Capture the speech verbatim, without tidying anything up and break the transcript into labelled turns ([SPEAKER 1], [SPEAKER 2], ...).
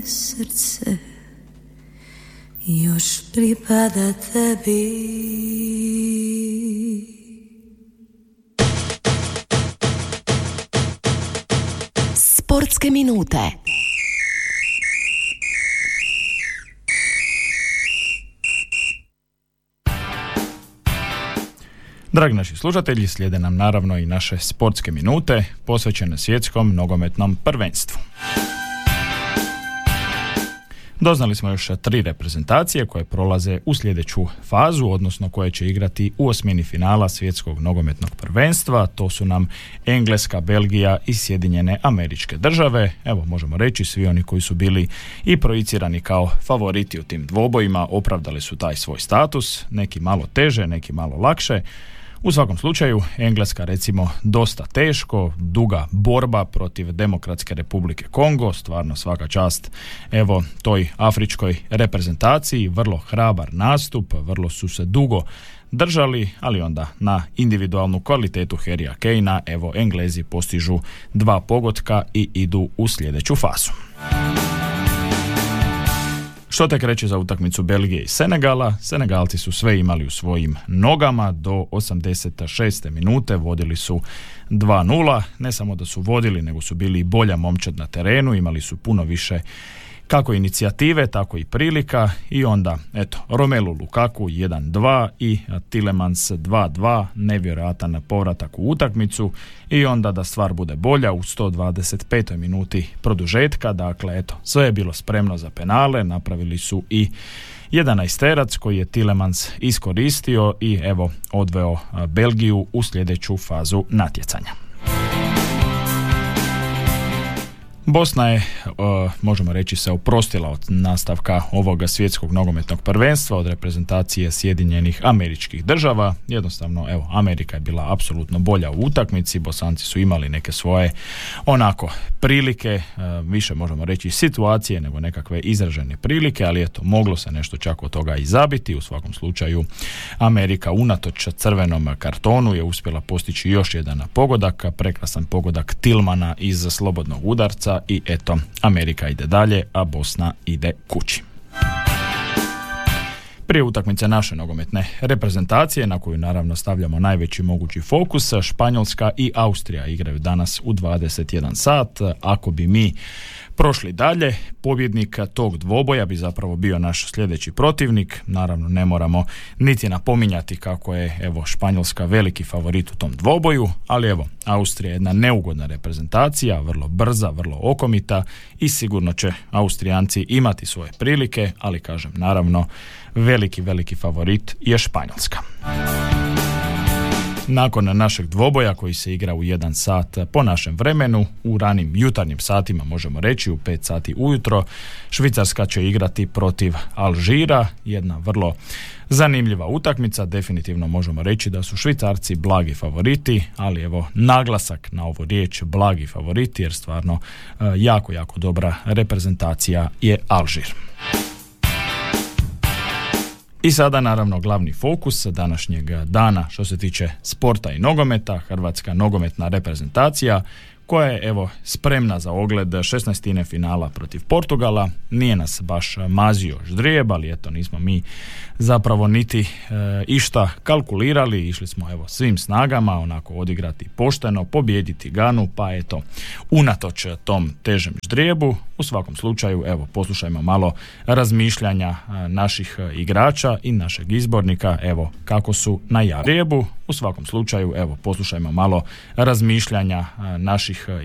[SPEAKER 1] Srce još pripada tebi.
[SPEAKER 2] Sportske minute.
[SPEAKER 3] Dragi naši slušatelji, slijede nam naravno i naše sportske minute posvećene svjetskom nogometnom prvenstvu. Doznali smo još tri reprezentacije koje prolaze u sljedeću fazu, odnosno koje će igrati u osmini finala svjetskog nogometnog prvenstva. To su nam Engleska, Belgija i Sjedinjene Američke Države. Evo, možemo reći, svi oni koji su bili i projicirani kao favoriti u tim dvobojima opravdali su taj svoj status, neki malo teže, neki malo lakše. U svakom slučaju, Engleska recimo dosta teško, duga borba protiv Demokratske Republike Kongo, stvarno svaka čast evo toj afričkoj reprezentaciji, vrlo hrabar nastup, vrlo su se dugo držali, ali onda na individualnu kvalitetu Harrya Kanea, evo Englezi postižu dva pogotka i idu u sljedeću fazu. Što tek reći za utakmicu Belgije i Senegala? Senegalci su sve imali u svojim nogama, do osamdeset šeste minute vodili su dva nula, ne samo da su vodili, nego su bili i bolja momčad na terenu, imali su puno više kako inicijative, tako i prilika i onda, eto, Romelu Lukaku jedan dva i Tielemans dva dva, nevjerojatan povratak u utakmicu i onda da stvar bude bolja u sto dvadeset petoj minuti produžetka, dakle, eto, sve je bilo spremno za penale, napravili su i jedanaesterac koji je Tielemans iskoristio i evo odveo Belgiju u sljedeću fazu natjecanja. Bosna je, možemo reći, se oprostila od nastavka ovoga svjetskog nogometnog prvenstva od reprezentacije Sjedinjenih Američkih Država. Jednostavno, evo, Amerika je bila apsolutno bolja u utakmici, Bosanci su imali neke svoje onako prilike, više možemo reći situacije nego nekakve izražene prilike, ali eto, moglo se nešto čak od toga i zabiti. U svakom slučaju, Amerika unatoč crvenom kartonu je uspjela postići još jedan pogodak, prekrasan pogodak Tillmana iz slobodnog udarca. I eto, Amerika ide dalje, a Bosna ide kući. Prije utakmice naše nogometne reprezentacije, na koju naravno stavljamo najveći mogući fokus, Španjolska i Austrija igraju danas u dvadeset jedan sat. Ako bi mi prošli dalje, pobjednik tog dvoboja bi zapravo bio naš sljedeći protivnik. Naravno, ne moramo niti napominjati kako je evo Španjolska veliki favorit u tom dvoboju, ali evo, Austrija je jedna neugodna reprezentacija, vrlo brza, vrlo okomita i sigurno će Austrijanci imati svoje prilike, ali kažem, naravno, veliki, veliki favorit je Španjolska. Nakon našeg dvoboja koji se igra u jedan sat po našem vremenu, u ranim jutarnjim satima možemo reći, u pet sati ujutro, Švicarska će igrati protiv Alžira, jedna vrlo zanimljiva utakmica, definitivno možemo reći da su Švicarci blagi favoriti, ali evo naglasak na ovu riječ blagi favoriti, jer stvarno jako, jako dobra reprezentacija je Alžir. I sada naravno glavni fokus današnjeg dana što se tiče sporta i nogometa, Hrvatska nogometna reprezentacija koja je evo spremna za ogled šesnaestine finala protiv Portugala. Nije nas baš mazio ždrijeb, ali eto nismo mi zapravo niti e, išta kalkulirali, išli smo evo svim snagama onako odigrati pošteno, pobijediti Ganu, pa eto unatoč tom težem ždrijebu, u svakom slučaju evo poslušajmo malo razmišljanja a, naših igrača i našeg izbornika, evo kako su na ždrijebu. U svakom slučaju evo poslušajmo malo razmišljanja a, naših